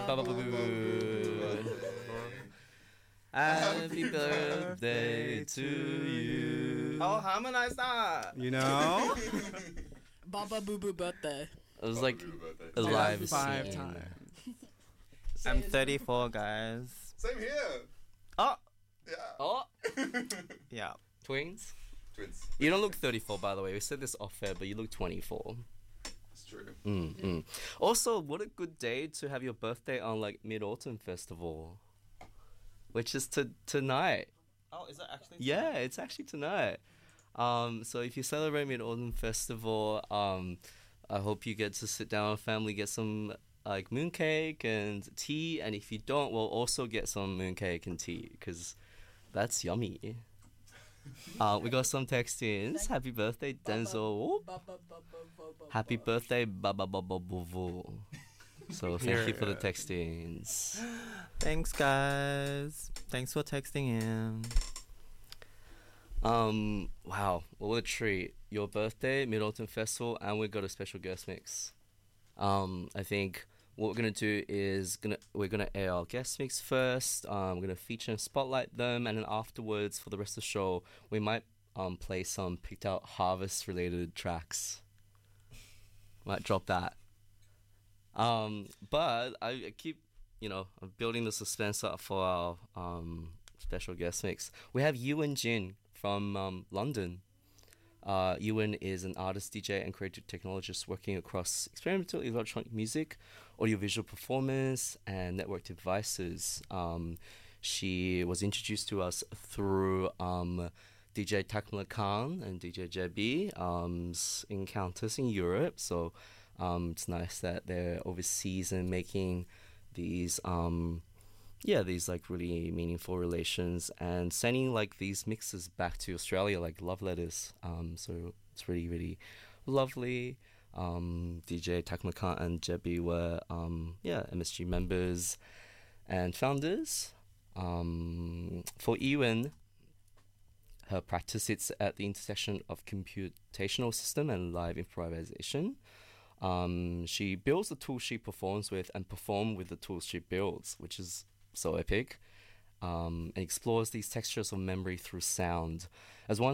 Happy birthday to you. Oh, harmonize that. You know? Baba Boo Boo birthday. It was like a Like live 5 scene. times. I'm 34, guys. Same here. Oh, Yeah. Oh, yeah. twins. Twins. You don't look 34, by the way. We said this off air, but you look 24. It's true. Also, what a good day to have your birthday on like Mid Autumn Festival, which is tonight. Oh, is that actually? Yeah, it's actually tonight. So if you celebrate Mid Autumn Festival, I hope you get to sit down with family, get some like mooncake and tea, and if you don't, we'll also get some mooncake and tea because that's yummy. We got some text-ins. Happy birthday, Denzel. Happy birthday, Baba Baba Bovo. So thank you for the text-ins. Thanks, guys. Thanks for texting in. Wow, what a treat. Your birthday, Mid-Autumn Festival, and we got a special guest mix. I think what we're gonna do is we're gonna air our guest mix first. We're gonna feature and spotlight them, and then afterwards, for the rest of the show, we might play some picked out harvest related tracks. Might drop that. But I keep, I'm building the suspense up for our special guest mix. We have Ewan Jin from London. Ewan is an artist, DJ, and creative technologist working across experimental electronic music, audiovisual performance, and network devices. She was introduced to us through DJ Takmala Khan and DJ JB encounters in Europe. So it's nice that they're overseas and making these these like really meaningful relations and sending like these mixes back to Australia like love letters. So it's really, really lovely. DJ Takma Khan and Jebi were MSG members and founders. For Ewan, her practice sits at the intersection of computational system and live improvisation. She builds the tools she performs with and performs with the tools she builds, which is so epic, and explores these textures of memory through sound. As one